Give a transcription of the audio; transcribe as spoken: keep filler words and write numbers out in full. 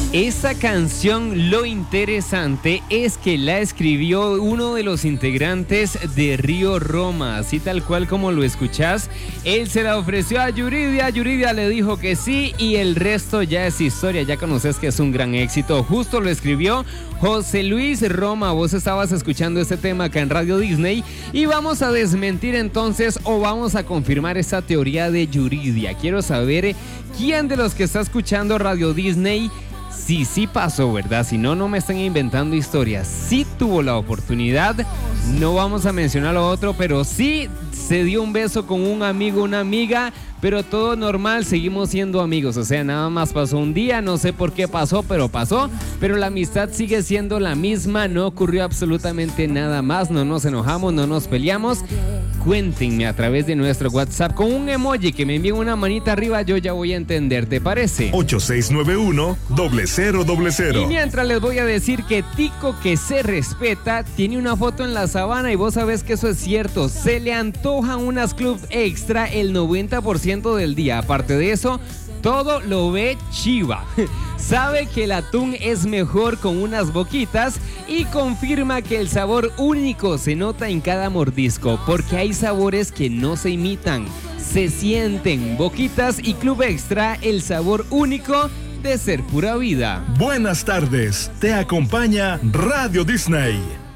Esa canción, lo interesante es que la escribió uno de los integrantes de Río Roma, así tal cual como lo escuchás. Él se la ofreció a Yuridia, Yuridia le dijo que sí y el resto ya es historia, ya conoces que es un gran éxito. Justo lo escribió José Luis Roma, vos estabas escuchando este tema acá en Radio Disney y vamos a desmentir entonces o vamos a confirmar esa teoría de Yuridia. Quiero saber quién de los que está escuchando Radio Disney sí, sí pasó, ¿verdad? Si no, no me están inventando historias. Sí tuvo la oportunidad, no vamos a mencionar lo otro, pero sí se dio un beso con un amigo, una amiga, pero todo normal, seguimos siendo amigos. O sea, nada más pasó un día, no sé por qué pasó, pero pasó. Pero la amistad sigue siendo la misma, no ocurrió absolutamente nada más, no nos enojamos, no nos peleamos. Cuéntenme a través de nuestro WhatsApp con un emoji que me envíen una manita arriba, yo ya voy a entender, ¿te parece? ocho seis nueve uno, cero cero cero. Y mientras les voy a decir que Tico, que se respeta, tiene una foto en la sabana y vos sabés que eso es cierto. Se le antojan unas club extra el noventa por ciento del día. Aparte de eso, todo lo ve chiva. Sabe que el atún es mejor con unas boquitas y confirma que el sabor único se nota en cada mordisco, porque hay sabores que no se imitan, se sienten. Boquitas y Club Extra, el sabor único de ser pura vida. Buenas tardes, te acompaña Radio Disney.